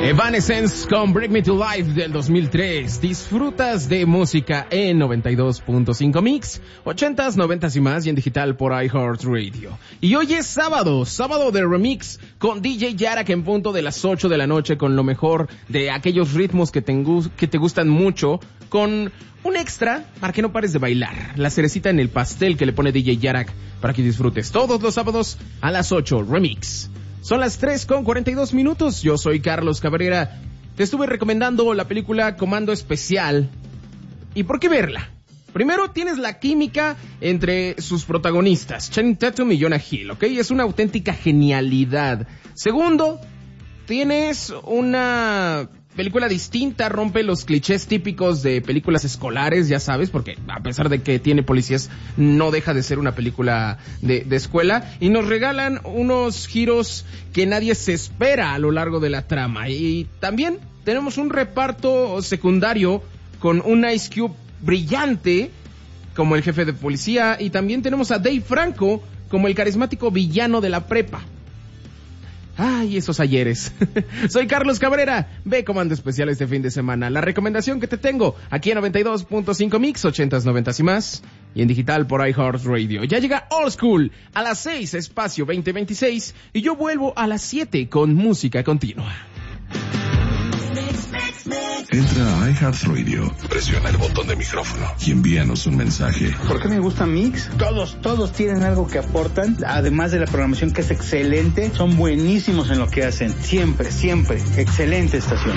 Evanescence con Bring Me to Life del 2003. Disfrutas de música en 92.5 Mix, 80s, 90s y más, y en digital por iHeartRadio. Y hoy es sábado de remix con DJ Yarak en punto de las 8 de la noche, con lo mejor de aquellos ritmos que te gustan mucho, con un extra para que no pares de bailar, la cerecita en el pastel que le pone DJ Yarak para que disfrutes todos los sábados a las 8, remix. Son las 3:42. Yo soy Carlos Cabrera. Te estuve recomendando la película Comando Especial. ¿Y por qué verla? Primero, tienes la química entre sus protagonistas, Channing Tatum y Jonah Hill, ¿ok? Es una auténtica genialidad. Segundo, tienes una película distinta, rompe los clichés típicos de películas escolares, ya sabes, porque a pesar de que tiene policías, no deja de ser una película de escuela, y nos regalan unos giros que nadie se espera a lo largo de la trama. Y también tenemos un reparto secundario con un Ice Cube brillante como el jefe de policía, y también tenemos a Dave Franco como el carismático villano de la prepa. Ay, esos ayeres. Soy Carlos Cabrera. Ve Comando Especial este fin de semana. La recomendación que te tengo aquí en 92.5 Mix, 80s, 90s y más, y en digital por iHeartRadio. Ya llega Old School a las 6, espacio 2026, y yo vuelvo a las 7 con música continua. Entra a iHeartRadio, presiona el botón de micrófono y envíanos un mensaje. ¿Por qué me gusta Mix? Todos tienen algo que aportan, además de la programación que es excelente, son buenísimos en lo que hacen, siempre, excelente estación.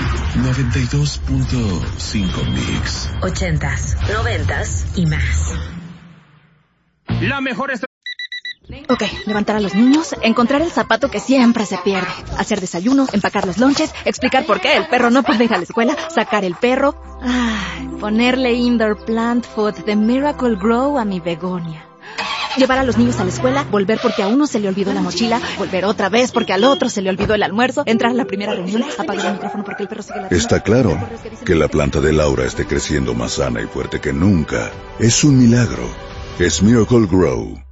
92.5 Mix. 80s, 90s y más. La mejor Ok, levantar a los niños, encontrar el zapato que siempre se pierde, hacer desayuno, empacar los lonches, explicar por qué el perro no puede ir a la escuela, sacar el perro, ponerle indoor plant food de Miracle Grow a mi begonia. Llevar a los niños a la escuela, volver porque a uno se le olvidó la mochila, volver otra vez porque al otro se le olvidó el almuerzo, entrar a la primera reunión, apagar el micrófono porque el perro sigue la... Está claro que la planta de Laura esté creciendo más sana y fuerte que nunca. Es un milagro. Es Miracle Grow.